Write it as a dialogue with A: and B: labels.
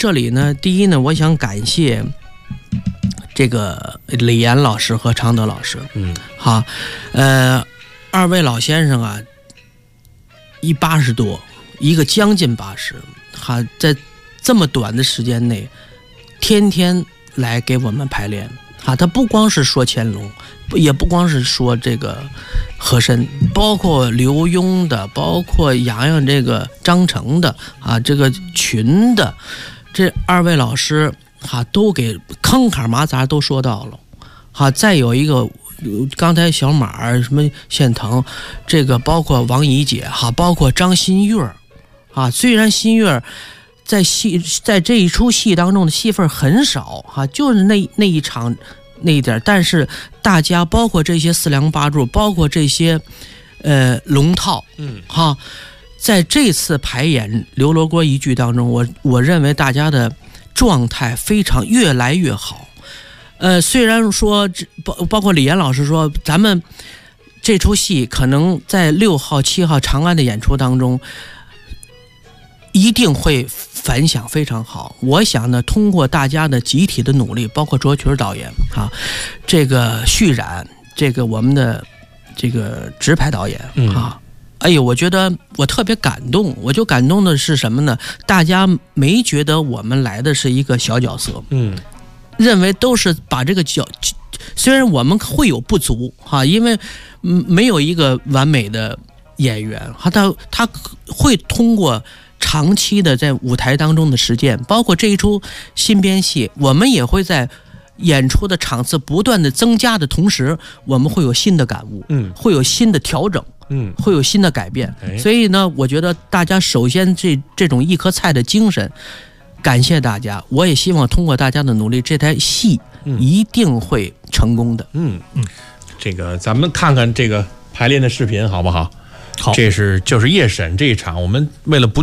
A: 这里呢，第一呢，我想感谢这个李岩老师和常德老师。好，二位老先生啊，80多，一个将近80，哈，在这么短的时间内，天天来给我们排练。啊，他不光是说乾隆，也不光是说这个和珅，包括刘墉的，包括洋洋这个张成的啊，这个群的，这二位老师哈、都给坑坎马杂都说到了。好，再有一个刚才小马什么献腾，这个包括王怡姐哈，包括张馨月啊，虽然馨月在这一出戏当中的戏份很少哈，就是那一场那一点，但是大家包括这些四梁八柱，包括这些龙套，哈，在这次排演刘罗锅一剧当中，我认为大家的状态非常越来越好。虽然说包括李岩老师说，咱们这出戏可能在6号、7号长安的演出当中，一定会反响非常好。我想呢，通过大家的集体的努力，包括卓群导演啊，这个旭冉，这个我们的这个直排导演啊，哎呦，我觉得我特别感动。我就感动的是什么呢？大家没觉得我们来的是一个小角色，认为都是把这个虽然我们会有不足哈，因为没有一个完美的演员哈，他会通过长期的在舞台当中的实践，包括这一出新编戏，我们也会在演出的场次不断的增加的同时，我们会有新的感悟，会有新的调整，会有新的改变。所以呢，我觉得大家首先这种一颗菜的精神，感谢大家。我也希望通过大家的努力，这台戏一定会成功的。
B: 这个咱们看看这个排练的视频好不好？
C: 好，
B: 这就是夜审这一场，我们为了不